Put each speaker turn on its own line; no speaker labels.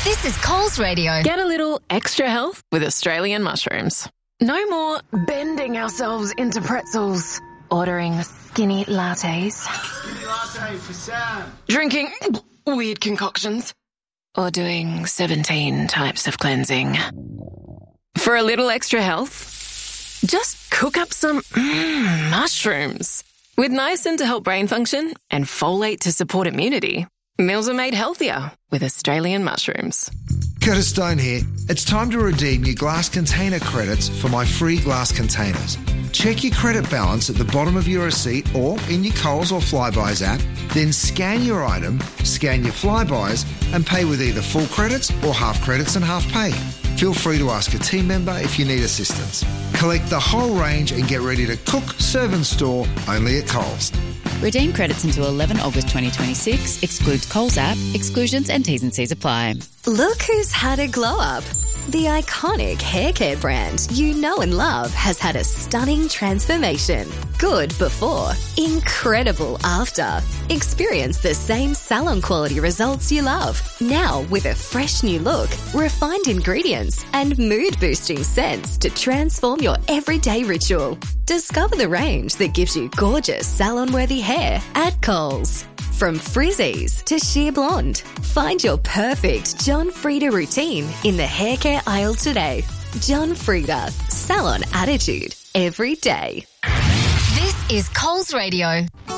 This is Coles Radio.
Get a little extra health with Australian mushrooms. No more bending ourselves into pretzels, ordering skinny lattes,
Skinny latte for Sam.
drinking weird concoctions, or doing 17 types of cleansing. For a little extra health, just cook up some mushrooms. With niacin to help brain function and folate to support immunity, meals are made healthier with Australian mushrooms.
Curtis Stone here. It's time to redeem your glass container credits for my free glass containers. Check your credit balance at the bottom of your receipt or in your Coles or Flybuys app, then scan your item, scan your Flybuys and pay with either full credits or half credits and half pay. Feel free to ask a team member if you need assistance. Collect the whole range and get ready to cook, serve and store only at Coles.
Redeem credits until 11 August 2026. Excludes Coles app. Exclusions and T's and C's apply.
Look who's had a glow up. The iconic hair care brand you know and love has had a stunning transformation. Good before, incredible after. Experience the same salon quality results you love. Now with a fresh new look, refined ingredients, and mood boosting scents to transform your everyday ritual. Discover the range that gives you gorgeous salon-worthy hair at Coles. From frizzies to sheer blonde, find your perfect John Frieda routine in the hair care aisle today. John Frieda, salon attitude every day. This is Coles Radio.